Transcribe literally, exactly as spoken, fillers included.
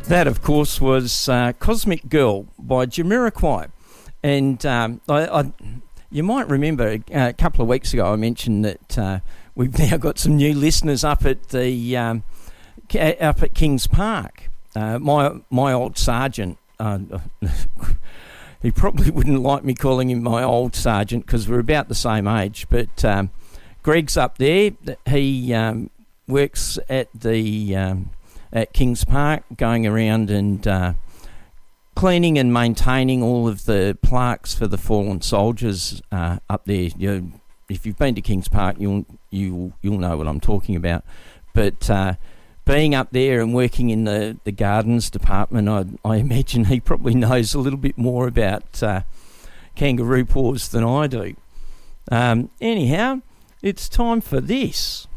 That, of course, was uh, Cosmic Girl by Jamiroquai. And um, I, I, you might remember uh, a couple of weeks ago I mentioned that uh, we've now got some new listeners up at the um, up at Kings Park. Uh, my my old sergeant, uh, he probably wouldn't like me calling him my old sergeant because we're about the same age, but um, Greg's up there. He um, works at the... Um, at Kings Park, going around and uh, cleaning and maintaining all of the plaques for the fallen soldiers uh, up there. You, if you've been to Kings Park, you'll you you'll know what I'm talking about. But uh, being up there and working in the, the gardens department, I, I imagine he probably knows a little bit more about uh, kangaroo paws than I do. Um, anyhow, it's time for this.